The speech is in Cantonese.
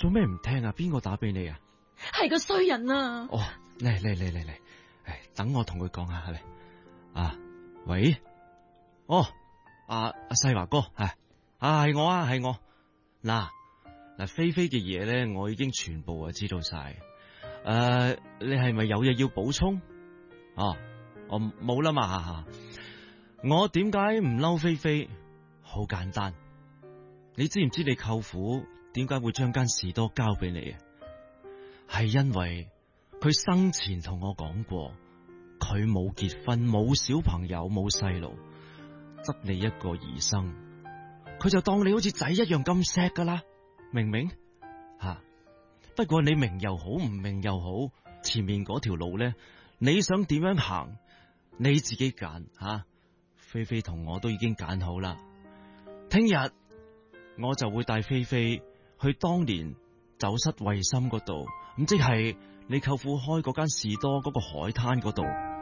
做咩唔聽啊？邊個打俾你啊？ 係個衰人啊！ 哦，嚟，等我同佢講下嚟。啊，喂，哦，阿世華哥，係我啊，係我。嗱，菲菲嘅嘢咧，我已經全部知道晒。你係咪有嘢要補充？哦，我冇啦嘛。我點解唔嬲菲菲？好簡單，你知唔知你舅父點解會將間士多交俾你啊？係因為佢生前同我講過，佢冇結婚，冇小朋友，冇細路，得你一個兒生，佢就當你好似仔一樣咁錫噶啦，明唔明？不過你明又好，唔明又好，前面嗰條路咧，你想點樣行，你自己揀吓。菲菲同我都已經揀好啦，聽日我就會帶菲菲去當年走失衛心嗰度，咁即係你舅父開嗰間士多嗰個海灘嗰度。